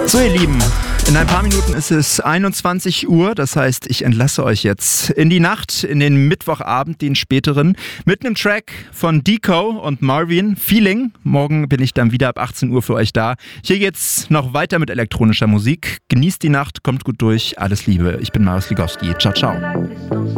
So, ihr Lieben, in ein paar Minuten ist es 21 Uhr, das heißt, ich entlasse euch jetzt in die Nacht, in den Mittwochabend, den späteren, mit einem Track von Deco und Marvin, Feeling. Morgen bin ich dann wieder ab 18 Uhr für euch da. Hier geht's noch weiter mit elektronischer Musik. Genießt die Nacht, kommt gut durch, alles Liebe. Ich bin Marius Ligowski. Ciao, ciao.